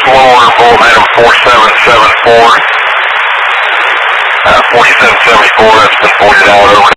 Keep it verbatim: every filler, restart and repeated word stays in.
one order, bullet item four seven seven four. Uh, forty-seven seventy-four, that's been forwarded out over.